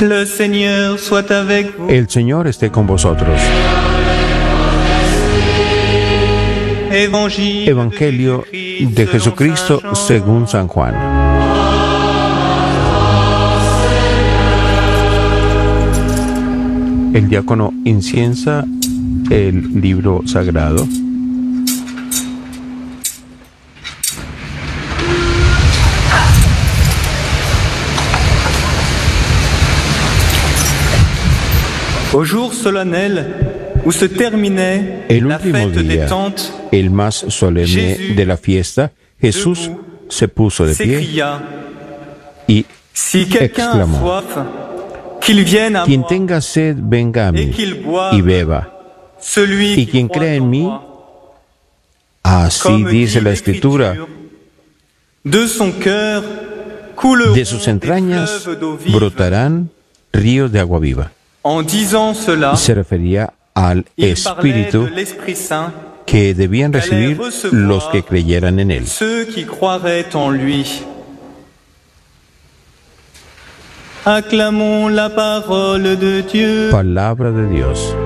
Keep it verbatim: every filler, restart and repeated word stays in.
Le Seigneur soit avec vous. El Señor esté con vosotros. Évangile Evangelio de Jesucristo según San Juan. El diácono inciensa el libro sagrado. Au jour solennel où se terminait El la último fête des día, tentes, el más solemne de la fiesta, Jesús se puso de pie s'écria: y Si quelqu'un a exclamó: soif, qu'il vienne à quien moi tenga sed, venga a et mí qu'il boive. y beba. Celui Y qui quien croit cree en en mí, moi, así comme dice dit la Escritura, l'Écriture, de son cœur couleront de sus des entrañas fleuves d'eau vive. brotarán ríos de agua viva. En disant cela, Se refería al il parlait Espíritu de l'Esprit Saint, que debían recibir los que creyeran en él. ceux qui croiraient en lui. Acclamons la parole de Dieu. Palabra de Dios.